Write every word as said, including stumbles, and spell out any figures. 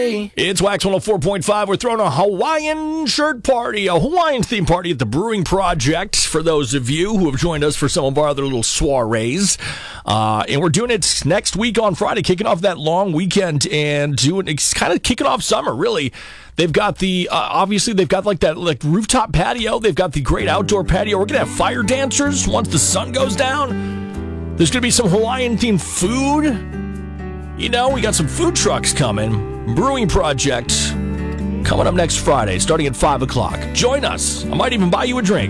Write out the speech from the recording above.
It's Wax one oh four point five. We're throwing a Hawaiian shirt party, a Hawaiian theme party at the Brewing Project for those of you who have joined us for some of our other little soirees. Uh, and we're doing it next week on Friday, kicking off that long weekend and doing it's kind of kicking off summer, really. They've got the, uh, obviously, they've got like that like rooftop patio. They've got the great outdoor patio. We're going to have fire dancers once the sun goes down. There's going to be some Hawaiian-themed food. You know, we got some food trucks coming. Brewing Project coming up next Friday, starting at five o'clock. Join us. I might even buy you a drink.